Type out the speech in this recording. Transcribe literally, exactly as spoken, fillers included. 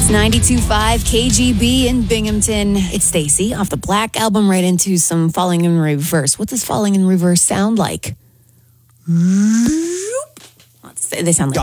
ninety-two point five K G B in Binghamton. It's Stacy off the Black album, right into some Falling in Reverse. What does Falling in Reverse sound like? They sound like